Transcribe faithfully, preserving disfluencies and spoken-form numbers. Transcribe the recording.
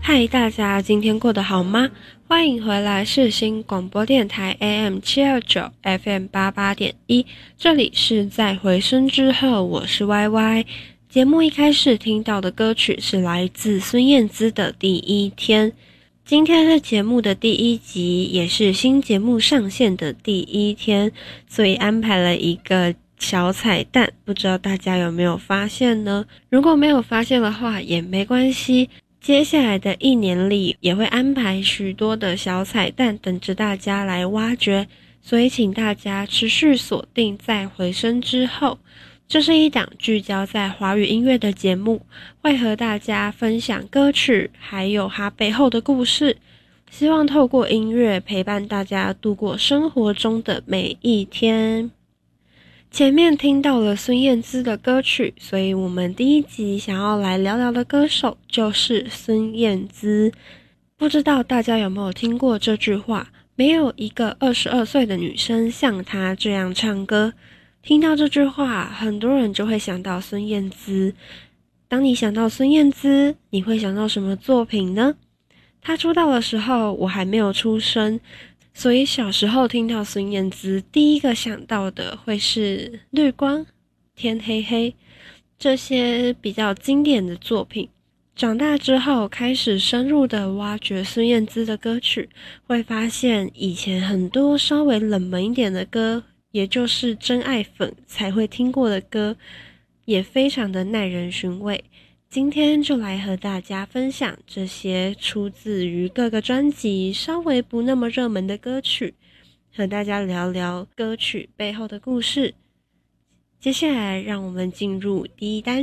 嗨，大家今天过得好吗？欢迎回来世新广播电台 A M 七二九 F M 八八点一，这里是在回声之后，我是 Y Y。节目一开始听到的歌曲是来自孙燕姿的《第一天》。今天是节目的第一集，也是新节目上线的第一天，所以安排了一个小彩蛋，不知道大家有没有发现呢？如果没有发现的话也没关系，接下来的一年里也会安排许多的小彩蛋等着大家来挖掘，所以请大家持续锁定在回声之后。这是一档聚焦在华语音乐的节目，会和大家分享歌曲还有它背后的故事，希望透过音乐陪伴大家度过生活中的每一天。前面听到了孙燕姿的歌曲，所以我们第一集想要来聊聊的歌手就是孙燕姿。不知道大家有没有听过这句话，没有一个二十二岁的女生像她这样唱歌。听到这句话，很多人就会想到孙燕姿。当你想到孙燕姿，你会想到什么作品呢？她出道的时候，我还没有出生，所以小时候听到孙燕姿，第一个想到的会是《绿光》、《天黑黑》这些比较经典的作品。长大之后，开始深入的挖掘孙燕姿的歌曲，会发现以前很多稍微冷门一点的歌，也就是真爱粉才会听过的歌，也非常的耐人寻味。今天就来和大家分享这些出自于各个专辑稍微不那么热门的歌曲，和大家聊聊歌曲背后的故事。接下来让我们进入第一单